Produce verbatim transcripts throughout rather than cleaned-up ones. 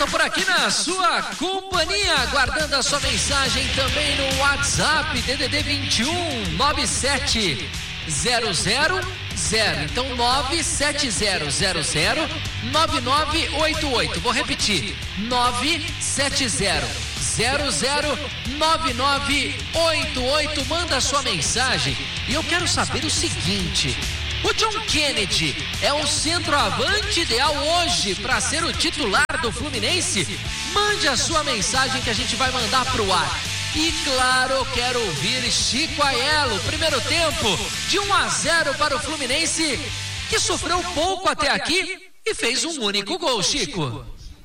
Por aqui na sua companhia, aguardando a sua mensagem também no WhatsApp, D D D vinte e um, nove sete zero zero zero, então nove sete zero zero zero, nove nove oito oito, vou repetir, nove sete zero zero zero, nove nove oito oito, manda a sua mensagem e eu quero saber o seguinte: o John Kennedy é o centroavante ideal hoje para ser o titular do Fluminense? Mande a sua mensagem que a gente vai mandar pro ar. E claro, eu quero ouvir Chico Aiello, primeiro tempo de um a zero para o Fluminense, que sofreu pouco até aqui e fez um único gol, Chico.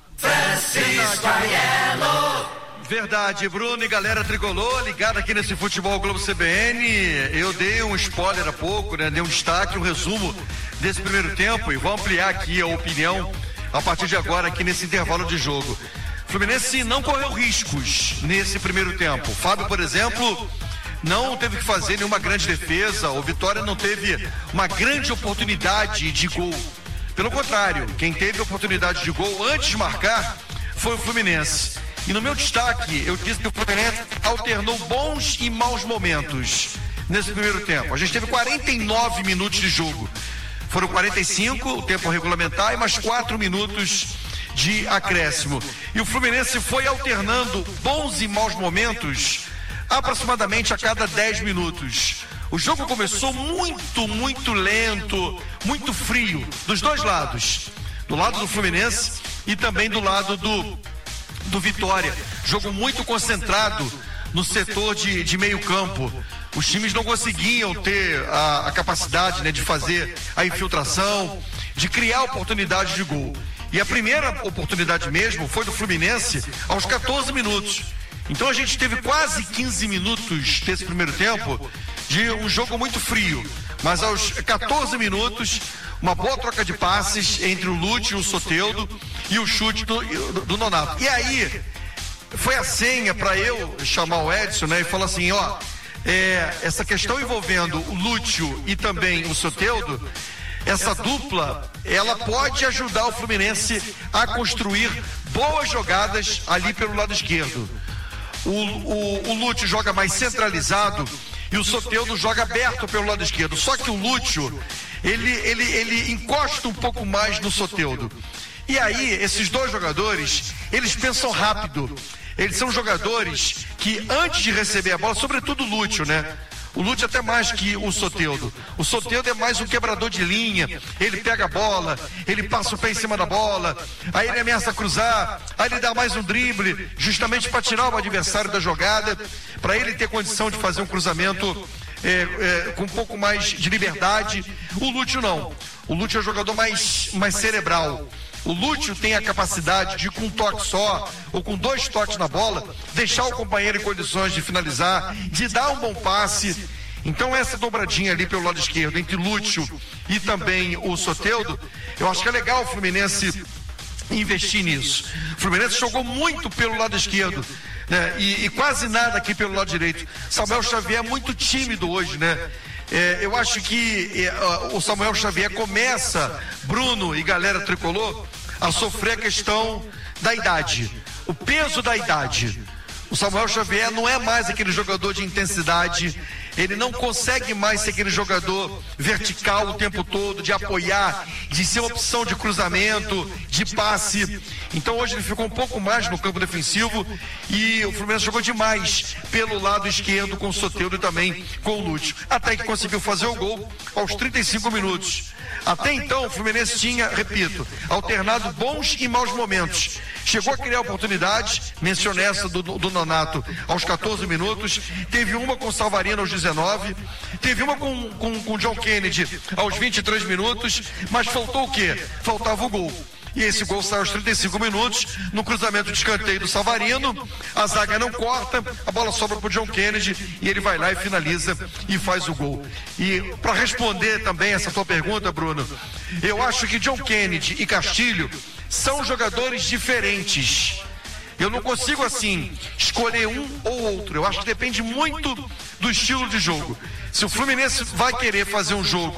Francisco Aiello. Verdade, Bruno e galera tricolor, ligado aqui nesse Futebol Globo C B N. Eu dei um spoiler há pouco, né? Dei um destaque, um resumo desse primeiro tempo e vou ampliar aqui a opinião a partir de agora aqui nesse intervalo de jogo. O Fluminense não correu riscos nesse primeiro tempo. O Fábio, por exemplo, não teve que fazer nenhuma grande defesa. O Vitória não teve uma grande oportunidade de gol. Pelo contrário, quem teve oportunidade de gol antes de marcar foi o Fluminense. E no meu destaque, eu disse que o Fluminense alternou bons e maus momentos nesse primeiro tempo. A gente teve quarenta e nove minutos de jogo. Foram quarenta e cinco, o tempo regulamentar, e mais quatro minutos de acréscimo. E o Fluminense foi alternando bons e maus momentos aproximadamente a cada dez minutos. O jogo começou muito, muito lento, muito frio, dos dois lados. Do lado do Fluminense e também do lado do... do Vitória. Jogo muito concentrado no setor de, de meio campo. Os times não conseguiam ter a, a capacidade, né, de fazer a infiltração, de criar oportunidade de gol. E a primeira oportunidade mesmo foi do Fluminense aos catorze minutos. Então a gente teve quase quinze minutos desse primeiro tempo de um jogo muito frio. Mas aos catorze minutos, uma boa troca de passes entre o Lúcio e o Soteldo e o chute do, do, do Nonato. E aí, foi a senha para eu chamar o Edson, né, e falar assim, ó, é, essa questão envolvendo o Lúcio e também o Soteldo, essa dupla, ela pode ajudar o Fluminense a construir boas jogadas ali pelo lado esquerdo. O, o, o Lúcio joga mais centralizado e o Soteldo joga aberto pelo lado esquerdo. Só que o Lúcio, ele, ele, ele encosta um pouco mais no Soteldo. E aí, esses dois jogadores, eles pensam rápido. Eles são jogadores que, antes de receber a bola, sobretudo o Lúcio, né? O Lúcio até mais que o Soteldo. O Soteldo é mais um quebrador de linha. Ele pega a bola, ele passa o pé em cima da bola, aí ele ameaça cruzar, aí ele dá mais um drible, justamente para tirar o adversário da jogada, para ele ter condição de fazer um cruzamento é, é, com um pouco mais de liberdade. O Lúcio não. O Lúcio é um jogador mais, mais cerebral. O Lúcio tem a capacidade de, com um toque só, ou com dois toques na bola, deixar o companheiro em condições de finalizar, de dar um bom passe. Então essa dobradinha ali pelo lado esquerdo, entre Lúcio e também o Soteldo, eu acho que é legal o Fluminense investir nisso. O Fluminense jogou muito pelo lado esquerdo, né? E, e quase nada aqui pelo lado direito. Samuel Xavier é muito tímido hoje, né? É, eu acho que é, o Samuel Xavier começa, Bruno e galera tricolor, a sofrer a questão da idade, o peso da idade. O Samuel Xavier não é mais aquele jogador de intensidade, ele não consegue mais ser aquele jogador vertical o tempo todo, de apoiar, de ser opção de cruzamento, de passe. Então hoje ele ficou um pouco mais no campo defensivo e o Fluminense jogou demais pelo lado esquerdo com o Soteldo e também com o Lúcio, até que conseguiu fazer o gol aos trinta e cinco minutos. Até então o Fluminense tinha, repito, alternado bons e maus momentos. Chegou a criar oportunidades, mencionei essa do, do Nonato aos catorze minutos, teve uma com o Savarino aos dezenove, teve uma com, com, com o John Kennedy aos vinte e três minutos, mas faltou o quê? Faltava o gol. E esse gol sai aos trinta e cinco minutos, no cruzamento de escanteio do Savarino, a zaga não corta, a bola sobra pro John Kennedy e ele vai lá e finaliza e faz o gol. E para responder também essa tua pergunta, Bruno, eu acho que John Kennedy e Castilho são jogadores diferentes. Eu não consigo assim escolher um ou outro. Eu acho que depende muito do estilo de jogo. Se o Fluminense vai querer fazer um jogo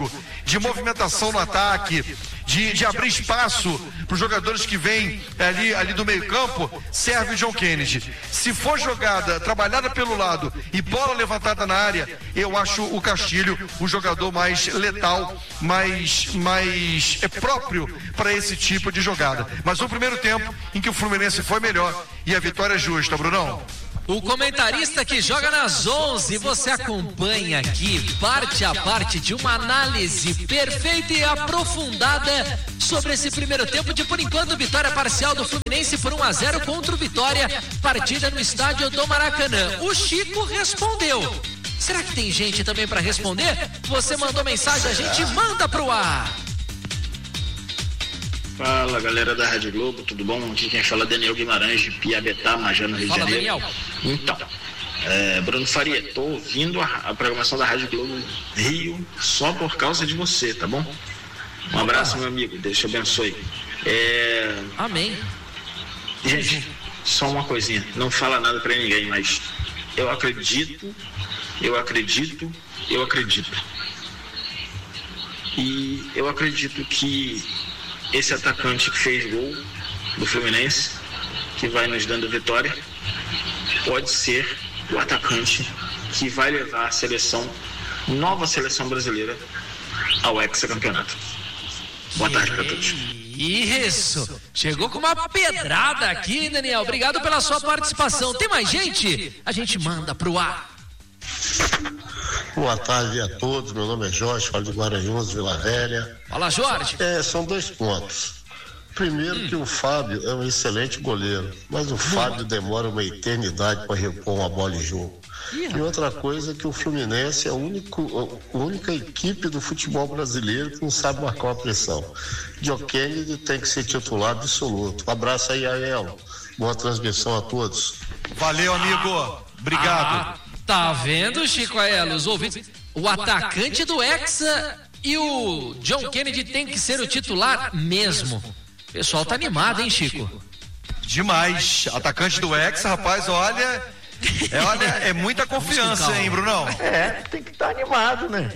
de movimentação no ataque, de, de abrir espaço para os jogadores que vêm ali, ali do meio campo, serve o John Kennedy. Se for jogada, trabalhada pelo lado e bola levantada na área, eu acho o Castilho o jogador mais letal, mais, mais é próprio para esse tipo de jogada. Mas no primeiro tempo em que o Fluminense foi melhor e a vitória é justa, Brunão. O comentarista que joga nas onze, você acompanha aqui parte a parte de uma análise perfeita e aprofundada sobre esse primeiro tempo de, por enquanto, vitória parcial do Fluminense por um a zero contra o Vitória, partida no estádio do Maracanã. O Chico respondeu. Será que tem gente também para responder? Você mandou mensagem, a gente manda pro ar. Fala, galera da Rádio Globo, tudo bom? Aqui quem fala é Daniel Guimarães, de Piabetá, Majá, no Rio Fala, de Janeiro. Daniel. Então, é, Bruno Faria, tô ouvindo a, a programação da Rádio Globo Rio só por causa de você, tá bom? Um abraço, meu amigo, Deus te abençoe. É... Amém. Gente, só uma coisinha, não fala nada pra ninguém, mas eu acredito, eu acredito, eu acredito. E eu acredito que esse atacante que fez gol do Fluminense, que vai nos dando vitória, pode ser o atacante que vai levar a seleção, nova seleção brasileira, ao hexacampeonato. Boa tarde para todos. Isso, chegou com uma pedrada aqui, Daniel. Obrigado pela sua participação. Tem mais gente? A gente manda pro ar. Boa tarde a todos, meu nome é Jorge, falo de Guaranhuns, Vila Velha. Fala, Jorge. É, são dois pontos. Primeiro hum. que o Fábio é um excelente goleiro, mas o Fábio demora uma eternidade para repor uma bola em jogo. Ih, e outra coisa é que o Fluminense é a, único, a única equipe do futebol brasileiro que não sabe marcar uma pressão. John Kennedy tem que ser titular absoluto. Um abraço aí, Aiello. Boa transmissão a todos. Valeu, amigo. Obrigado. Ah, tá vendo, Chico Aiello? Os ouvintes. O atacante do Hexa e o John Kennedy tem que ser o titular mesmo. O pessoal tá animado, hein, Chico? Demais. Atacante do Hexa, rapaz, olha. É, olha, é muita confiança, hein, Brunão? É, tem que estar animado, né?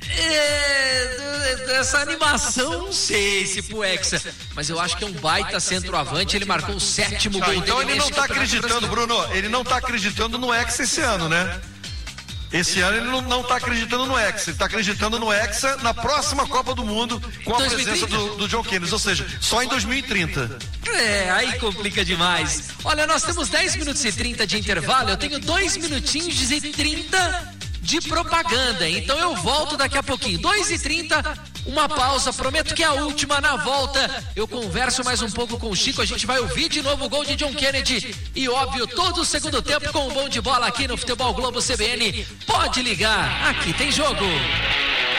É, essa animação, não sei se pro Hexa, mas eu acho que é um baita centroavante. Ele marcou o sétimo ah, gol então dele. Então ele não tá acreditando, Bruno, ele não tá acreditando no Hexa esse ano, né? Esse ano ele não, não tá acreditando no Hexa, ele tá acreditando no Hexa na próxima Copa do Mundo com a dois mil e trinta? Presença do, do John Kennedy, ou seja, só em dois mil e trinta. É, aí complica demais. Olha, nós temos dez minutos e trinta de intervalo, eu tenho dois minutinhos e trinta de propaganda, então eu volto daqui a pouquinho. dois e trinta, uma pausa, prometo que é a última. Na volta eu converso mais um pouco com o Chico, a gente vai ouvir de novo o gol de John Kennedy e, óbvio, todo o segundo tempo com o Bom de Bola aqui no Futebol Globo C B N. Pode ligar, aqui tem jogo.